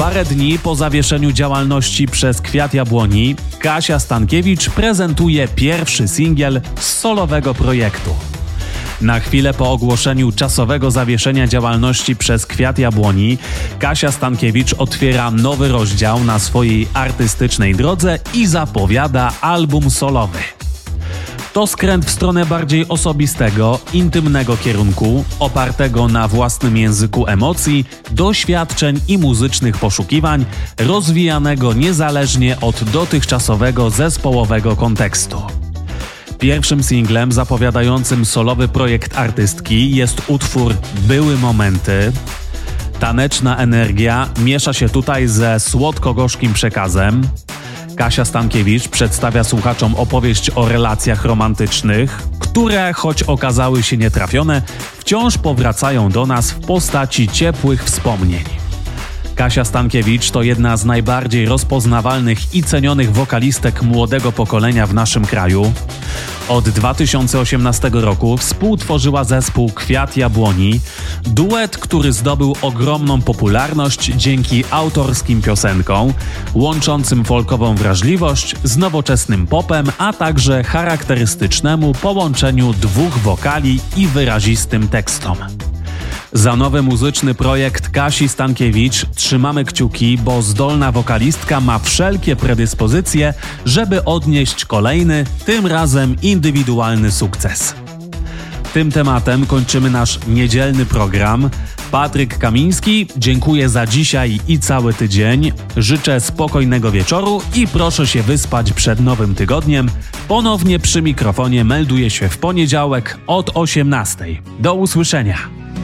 Parę dni po zawieszeniu działalności przez Kwiat Jabłoni, Kasia Stankiewicz prezentuje pierwszy singiel z solowego projektu. Na chwilę po ogłoszeniu czasowego zawieszenia działalności przez Kwiat Jabłoni, Kasia Stankiewicz otwiera nowy rozdział na swojej artystycznej drodze i zapowiada album solowy. To skręt w stronę bardziej osobistego, intymnego kierunku, opartego na własnym języku emocji, doświadczeń i muzycznych poszukiwań, rozwijanego niezależnie od dotychczasowego zespołowego kontekstu. Pierwszym singlem zapowiadającym solowy projekt artystki jest utwór Były momenty. Taneczna energia miesza się tutaj ze słodko-gorzkim przekazem. Kasia Stankiewicz przedstawia słuchaczom opowieść o relacjach romantycznych, które, choć okazały się nietrafione, wciąż powracają do nas w postaci ciepłych wspomnień. Kasia Stankiewicz to jedna z najbardziej rozpoznawalnych i cenionych wokalistek młodego pokolenia w naszym kraju. Od 2018 roku współtworzyła zespół Kwiat Jabłoni, duet, który zdobył ogromną popularność dzięki autorskim piosenkom, łączącym folkową wrażliwość z nowoczesnym popem, a także charakterystycznemu połączeniu dwóch wokali i wyrazistym tekstom. Za nowy muzyczny projekt Kasi Stankiewicz trzymamy kciuki, bo zdolna wokalistka ma wszelkie predyspozycje, żeby odnieść kolejny, tym razem indywidualny sukces. Tym tematem kończymy nasz niedzielny program. Patryk Kamiński, dziękuję za dzisiaj i cały tydzień. Życzę spokojnego wieczoru i proszę się wyspać przed nowym tygodniem. Ponownie przy mikrofonie melduję się w poniedziałek od 18:00. Do usłyszenia.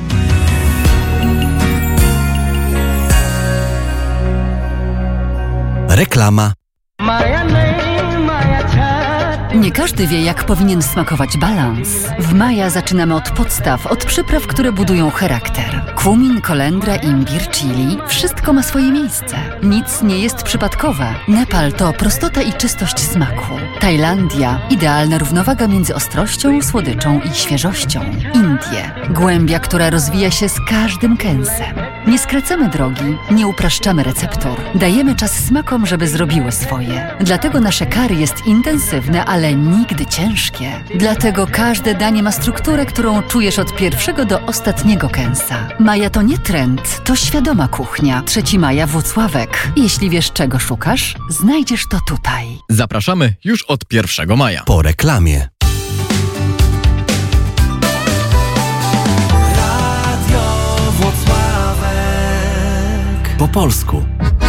Reklama. Nie każdy wie, jak powinien smakować balans. W Maja zaczynamy od podstaw, od przypraw, które budują charakter. Kumin, kolendra, imbir, chili – wszystko ma swoje miejsce. Nic nie jest przypadkowe. Nepal to prostota i czystość smaku. Tajlandia – idealna równowaga między ostrością, słodyczą i świeżością. Indie – głębia, która rozwija się z każdym kęsem. Nie skracamy drogi, nie upraszczamy receptur. Dajemy czas smakom, żeby zrobiły swoje. Dlatego nasze curry jest intensywne, ale nigdy ciężkie. Dlatego każde danie ma strukturę, którą czujesz od pierwszego do ostatniego kęsa. Maja to nie trend, to świadoma kuchnia. 3 Maja Włocławek. Jeśli wiesz, czego szukasz, znajdziesz to tutaj. Zapraszamy już od 1 maja. Po reklamie. Radio Włocławek. Po polsku.